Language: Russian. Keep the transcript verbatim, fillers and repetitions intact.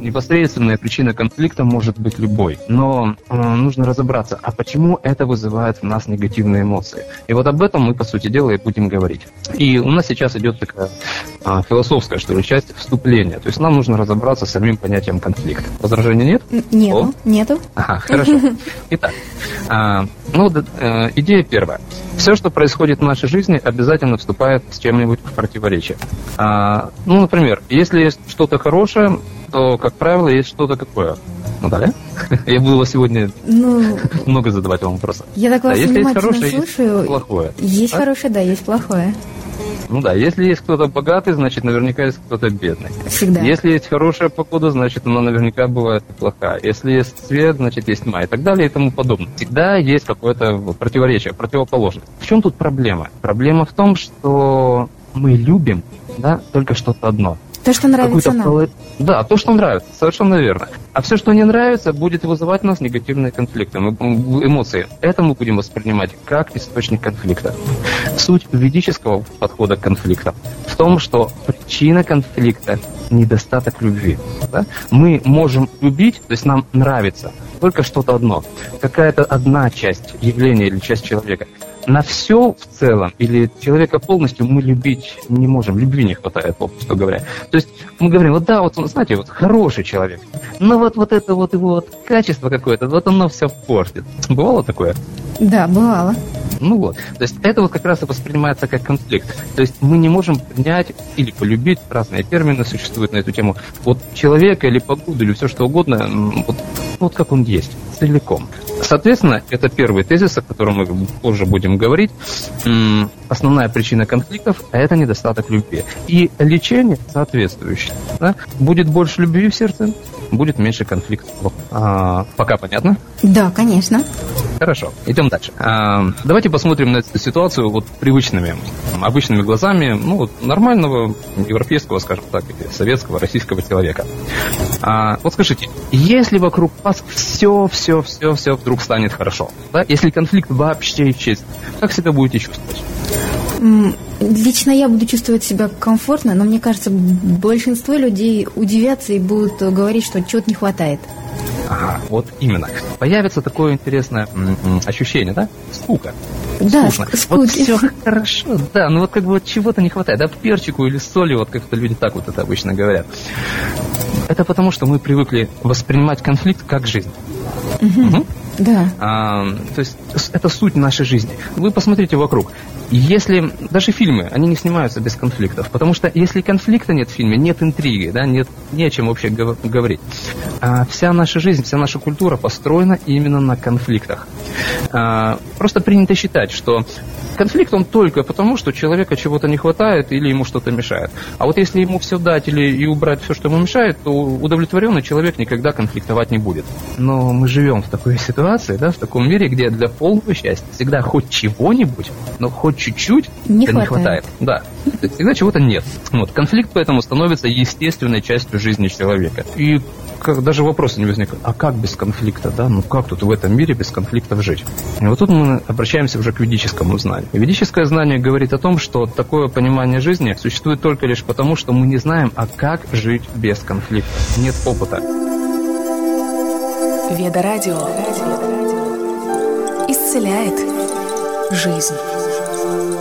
непосредственная причина конфликта может быть любой, но э, нужно разобраться, а почему это вызывает в нас негативные эмоции. И вот об этом мы, по сути дела, и будем говорить. И у нас сейчас идет такая э, философская, что ли, часть вступления. То есть нам нужно разобраться с самим понятием конфликт. Возражений нет? Нету, О? нету. Ага, хорошо. Итак, э, ну, э, идея первая. Все, что происходит в нашей жизни, обязательно вступает с чем-нибудь в противоречие. А, ну, например, если есть что-то хорошее, то, как правило, есть что-то какое. Ну, далее. Я буду вас сегодня ну, много задавать вам вопросов. Я так вас да, если внимательно есть хорошее, слушаю. Есть плохое. Есть а? хорошее, да, есть плохое. Ну да, если есть кто-то богатый, значит, наверняка есть кто-то бедный. Всегда. Если есть хорошая погода, значит, она наверняка бывает и плохая. Если есть свет, значит, есть тьма и так далее и тому подобное. Всегда есть какое-то противоречие, противоположность. В чем тут проблема? Проблема в том, что мы любим, да, только что-то одно. То, что нравится нам. Да, то, что нравится, совершенно верно. А все, что не нравится, будет вызывать у нас негативные конфликты, эмоции. Это мы будем воспринимать как источник конфликта. Суть ведического подхода к конфликтам в том, что причина конфликта – недостаток любви. Да? Мы можем любить, то есть нам нравится только что-то одно, какая-то одна часть явления или часть человека. На все в целом или человека полностью мы любить не можем, любви не хватает, попросту говоря. То есть мы говорим, вот да, вот он, знаете, вот хороший человек, но вот, вот это вот его вот качество какое-то, вот оно все портит. Бывало такое? Да, бывало. Ну вот, то есть это вот как раз и воспринимается как конфликт. То есть мы не можем принять или полюбить, разные термины существуют на эту тему, вот человека или погоду, или все что угодно, вот, вот как он есть, целиком. Соответственно, это первый тезис, о котором мы позже будем говорить. Основная причина конфликтов – это недостаток любви. И лечение соответствующее. Да? Будет больше любви в сердце, будет меньше конфликтов. А, пока понятно? Да, конечно. Хорошо, идем дальше. А, давайте посмотрим на эту ситуацию вот привычными, обычными глазами, ну, вот, нормального европейского, скажем так, или советского, российского человека. А, вот скажите, если вокруг вас все-все-все-все вдруг станет хорошо, да? Если конфликт вообще исчезнет, как себя будете чувствовать? Лично я буду чувствовать себя комфортно, но мне кажется, большинство людей удивятся и будут говорить, что чего-то не хватает. Ага, вот именно. Появится такое интересное м-м, ощущение, да? Скука. Да, скучно. скука. Вот все хорошо, да, но вот как бы вот чего-то не хватает, да, перчику или соли, вот как-то люди так вот это обычно говорят. Это потому, что мы привыкли воспринимать конфликт как жизнь. Угу. Угу. Да. А, то есть это суть нашей жизни. Вы посмотрите вокруг. Если даже фильмы, они не снимаются без конфликтов, потому что если конфликта нет в фильме, нет интриги, да, нет не о чем вообще говорить. А вся наша жизнь, вся наша культура построена именно на конфликтах. А, просто принято считать, что конфликт он только потому, что человека чего-то не хватает или ему что-то мешает. А вот если ему все дать или и убрать все, что ему мешает, то удовлетворенный человек никогда конфликтовать не будет. Но мы живем в такой ситуации, да, в таком мире, где для полного счастья всегда хоть чего-нибудь, но хоть чуть-чуть не хватает. хватает. не хватает. Да. То есть всегда чего-то нет. Вот. Конфликт поэтому становится естественной частью жизни человека. И как, даже вопроса не возникает, а как без конфликта, да? Ну как тут в этом мире без конфликтов жить? И вот тут мы обращаемся уже к ведическому знанию. И ведическое знание говорит о том, что такое понимание жизни существует только лишь потому, что мы не знаем, а как жить без конфликта. Нет опыта. Веда Радио исцеляет жизнь.